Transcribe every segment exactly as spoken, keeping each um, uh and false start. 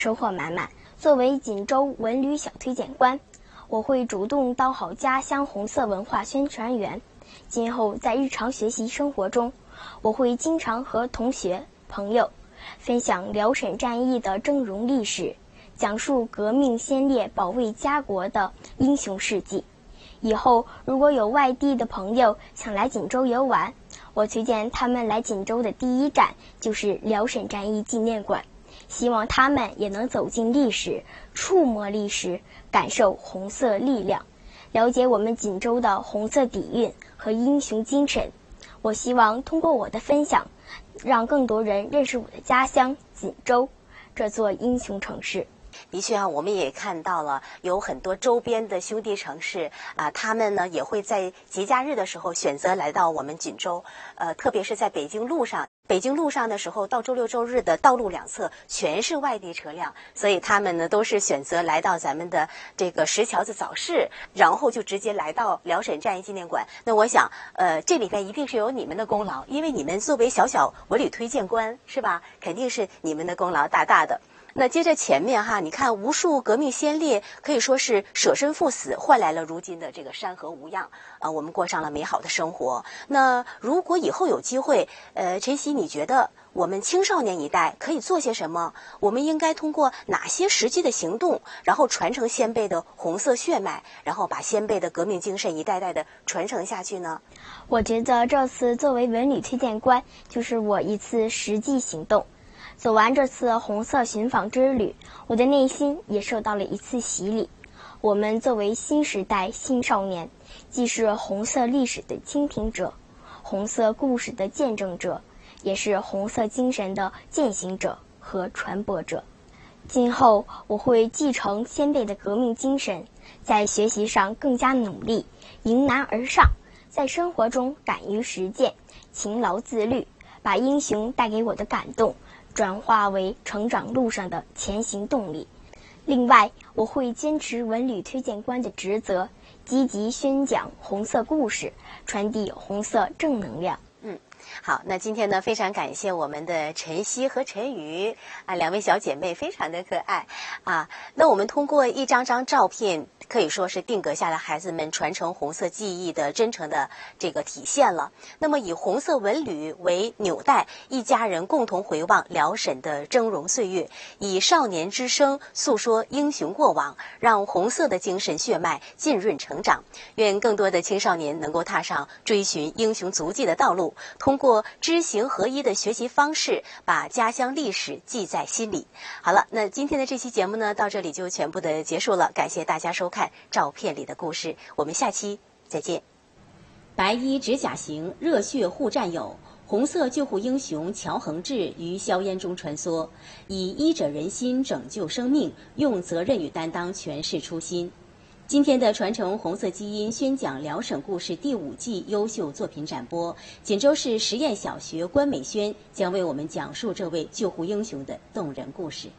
收获满满。作为锦州文旅小推荐官，我会主动当好家乡红色文化宣传员。今后在日常学习生活中，我会经常和同学、朋友分享辽沈战役的峥嵘历史，讲述革命先烈保卫家国的英雄事迹。以后如果有外地的朋友想来锦州游玩，我推荐他们来锦州的第一站就是辽沈战役纪念馆，希望他们也能走进历史，触摸历史，感受红色力量，了解我们锦州的红色底蕴和英雄精神。我希望通过我的分享，让更多人认识我的家乡锦州这座英雄城市。 的确啊，我们也看到了有很多周边的兄弟城市啊，他们呢也会在节假日的时候选择来到我们锦州，呃，特别是在北京路上。北京路上的时候，到周六周日的道路两侧全是外地车辆，所以他们呢都是选择来到咱们的这个石桥子早市，然后就直接来到辽沈战役纪念馆。那我想，呃，这里边一定是有你们的功劳，因为你们作为小小文旅推荐官，是吧？肯定是你们的功劳大大的。那接着前面哈，你看无数革命先烈可以说是舍身赴死，换来了如今的这个山河无恙啊，我们过上了美好的生活。那如果以后有机会，呃，晨曦，你觉得我们青少年一代可以做些什么？我们应该通过哪些实际的行动，然后传承先辈的红色血脉，然后把先辈的革命精神一代代的传承下去呢？ 我觉得这次作为文旅推荐官，就是我一次实际行动。走完这次红色寻访之旅，我的内心也受到了一次洗礼。我们作为新时代新少年，既是红色历史的倾听者，红色故事的见证者，也是红色精神的践行者和传播者。今后我会继承先辈的革命精神，在学习上更加努力，迎难而上，在生活中敢于实践，勤劳自律，把英雄带给我的感动转化为成长路上的前行动力。另外，我会坚持文旅推荐官的职责，积极宣讲红色故事，传递红色正能量。 嗯，好，那今天呢，非常感谢我们的晨曦和陈瑜啊，两位小姐妹非常的可爱啊。那我们通过一张张照片，可以说是定格下了孩子们传承红色记忆的真诚的这个体现了。那么以红色文旅为纽带，一家人共同回望辽沈的峥嵘岁月，以少年之声诉说英雄过往，让红色的精神血脉浸润成长。愿更多的青少年能够踏上追寻英雄足迹的道路，通过知行合一的学习方式，把家乡历史记在心里。好了，那今天的这期节目呢，到这里就全部的结束了。感谢大家收看照片里的故事，我们下期再见。白衣执甲行，热血护战友。红色救护英雄乔恒志于硝烟中穿梭，以医者仁心拯救生命，用责任与担当诠释初心。今天的传承红色基因宣讲辽沈故事第五季优秀作品展播，锦州市实验小学关美轩将为我们讲述这位救护英雄的动人故事。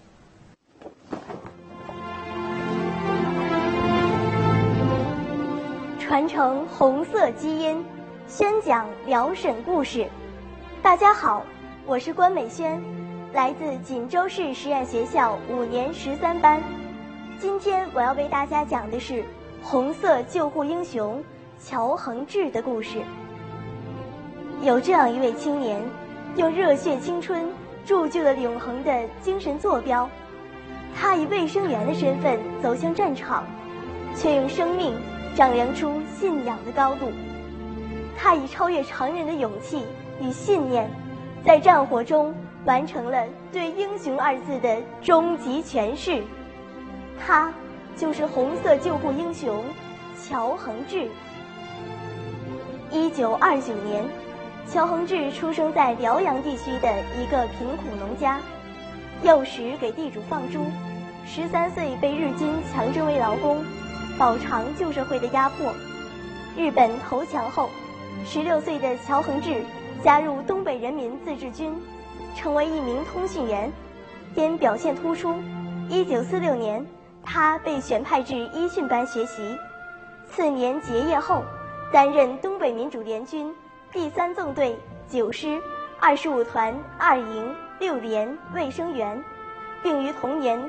传承红色基因，宣讲辽沈故事。大家好，我是关美轩，来自锦州市实验学校五年十三班。今天我要为大家讲的是红色救护英雄乔恒志的故事。有这样一位青年，用热血青春铸就了永恒的精神坐标。他以卫生员的身份走向战场，却用生命丈量出信仰的高度。他以超越常人的勇气与信念，在战火中完成了对英雄二字的终极诠释。他就是红色救护英雄乔恒志。一九二九年，乔恒志出生在辽阳地区的一个贫苦农家，幼时给地主放猪，十三岁被日军强征为劳工，饱尝旧社会的压迫。日本投降后，十六岁的乔恒志加入东北人民自治军，成为一名通讯员。因表现突出，一九四六年他被选派至一训班学习。次年结业后，担任东北民主联军第三纵队九师二十五团二营六连卫生员，并于同年